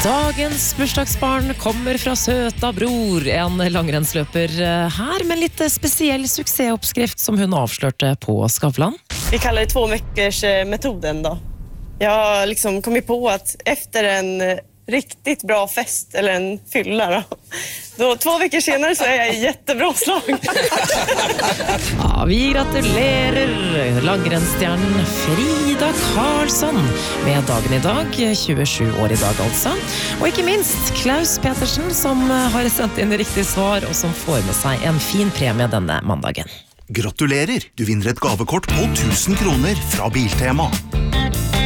Dagens bursdagsbarn kommer fra søta bror, en langrennsløper her med litt spesiell suksessoppskrift som hun avslørte på Skavlan. Vi kallar det 2 veckors metoden då. Jag har liksom kommit på att efter en riktigt bra fest eller en fylla då 2 veckor senare så är jag i jättebra slag. Ja, vi gratulerer langrennstjernen Frida Karlsson med dagen i dag, 27 år i dag altså. Og ikke minst Klaus Petersen som har sendt inn riktig svar og som får med seg en fin premie denne mandagen. Gratulerer! Du vinner et gavekort på 1000 kroner fra Biltema.